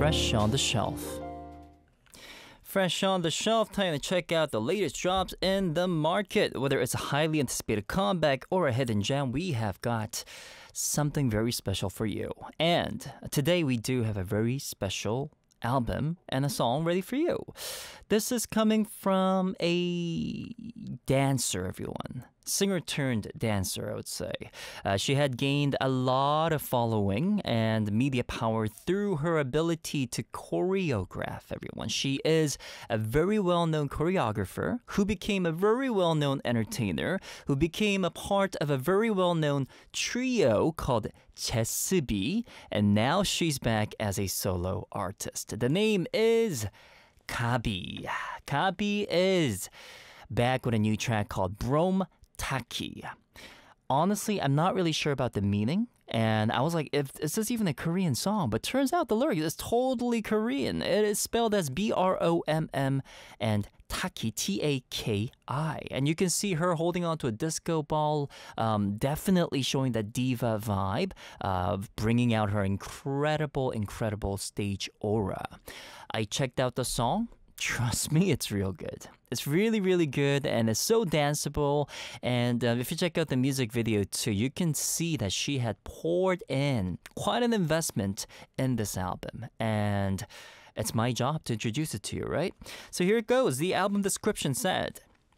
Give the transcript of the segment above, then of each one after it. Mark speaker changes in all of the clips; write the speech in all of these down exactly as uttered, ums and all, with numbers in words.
Speaker 1: Fresh on the Shelf. Fresh on the Shelf, time to check out the latest drops in the market. Whether it's a highly anticipated comeback or a hidden gem, we have got something very special for you. And today we do have a very special album and a song ready for you. This is coming from a dancer, everyone. Singer turned dancer, I would say. Uh, she had gained a lot of following and media power through her ability to choreograph, everyone. She is a very well-known choreographer who became a very well-known entertainer, who became a part of a very well-known trio called Chesubi, and now she's back as a solo artist. The name is Gabi. Gabi is back with a new track called Brome Taki. Honestly, I'm not really sure about the meaning, and I was like, if is this even a Korean song? But turns out the lyric is totally Korean. It is spelled as B R O M M and Taki, T A K I. And you can see her holding on to a disco ball, um, definitely showing that diva vibe of bringing out her incredible, incredible stage aura. I checked out the song. Trust me, it's real good. It's really, really good, and it's so danceable. And uh, if you check out the music video too, you can see that she had poured in quite an investment in this album. And it's my job to introduce it to you, right? So here it goes. The album description said,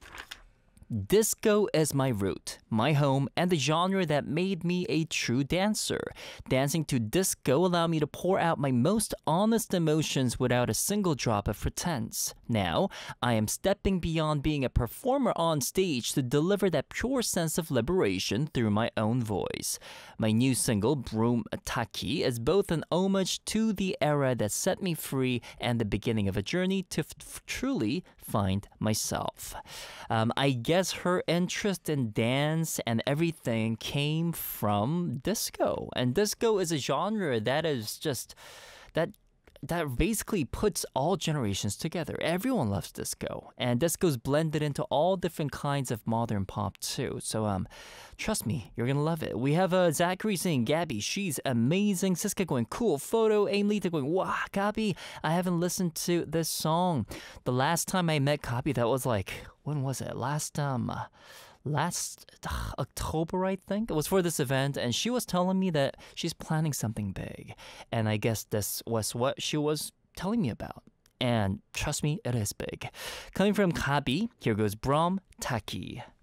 Speaker 1: "Disco is my root, my home, and the genre that made me a true dancer. Dancing to disco allowed me to pour out my most honest emotions without a single drop of pretense. Now, I am stepping beyond being a performer on stage to deliver that pure sense of liberation through my own voice. My new single, Brome Taki, is both an homage to the era that set me free and the beginning of a journey to f- truly find myself." Um, I guess her interest in dance and everything came from disco. And disco is a genre that is just, that that basically puts all generations together. Everyone loves disco. And disco's blended into all different kinds of modern pop too. So um, trust me, you're gonna love it. We have uh, Zachary saying, "Gabi, she's amazing." Siska going, "Cool photo." Aimlita going, "Wow, Gabi, I haven't listened to this song. The last time I met Gabi, that was like, when was it? Last, um... Uh, Last uh, October, I think. It was for this event, and she was telling me that she's planning something big. And I guess this was what she was telling me about. And trust me, it is big. Coming from Gabi, here goes Brome Taki.